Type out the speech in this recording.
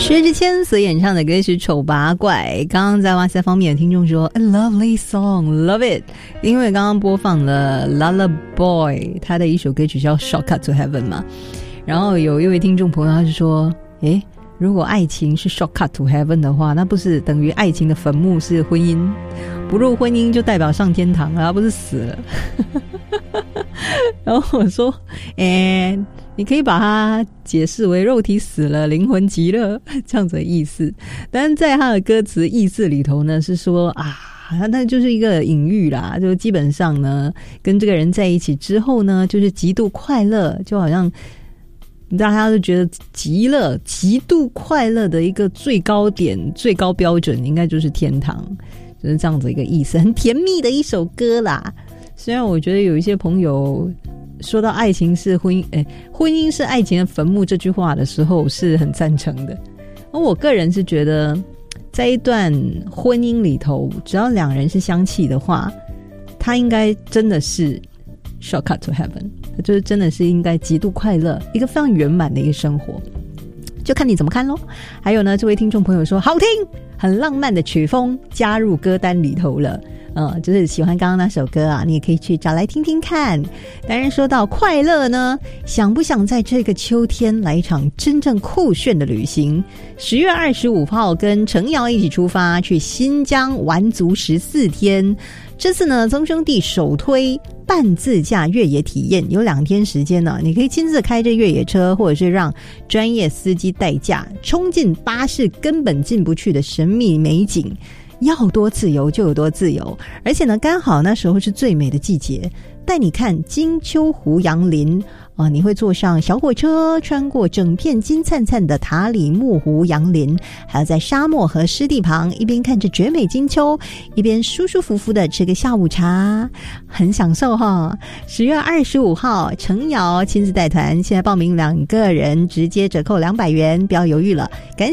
薛之谦所演唱的歌是《丑八怪》。刚刚在哇塞方面的听众说 A lovely song, love it， 因为刚刚播放了 Lullaboy 他的一首歌曲叫 Shortcut to Heaven 嘛，然后有一位听众朋友他就说如果爱情是 Shortcut to Heaven 的话，那不是等于爱情的坟墓是婚姻，不入婚姻就代表上天堂了，不是死了然后我说你可以把它解释为肉体死了灵魂极乐这样子的意思，但是在他的歌词意思里头呢是说那就是一个隐喻啦，就基本上呢跟这个人在一起之后呢就是极度快乐，就好像大家都觉得极度快乐的一个最高点最高标准应该就是天堂，就是这样子一个意思，很甜蜜的一首歌啦。虽然我觉得有一些朋友说到爱情是婚姻是爱情的坟墓这句话的时候是很赞成的，而我个人是觉得在一段婚姻里头只要两人是相契的话，他应该真的是 shortcut to heaven， 就是真的是应该极度快乐，一个非常圆满的一个生活，就看你怎么看咯。还有呢，这位听众朋友说好听，很浪漫的曲风加入歌单里头了，就是喜欢刚刚那首歌啊，你也可以去找来听听看。当然说到快乐呢，想不想在这个秋天来一场真正酷炫的旅行？10月25号跟程瑶一起出发去新疆玩足14天。这次呢，宗兄弟首推半自驾越野体验，有2天时间呢，你可以亲自开着越野车，或者是让专业司机代驾，冲进巴士根本进不去的神秘美景。要多自由就有多自由，而且呢，刚好那时候是最美的季节，带你看金秋湖杨林你会坐上小火车，穿过整片金灿灿的塔里木湖杨林，还要在沙漠和湿地旁一边看着绝美金秋，一边舒舒服服的吃个下午茶，很享受哈。10月25号程瑶亲自带团，现在报名2个人直接折扣200元，不要犹豫了，赶紧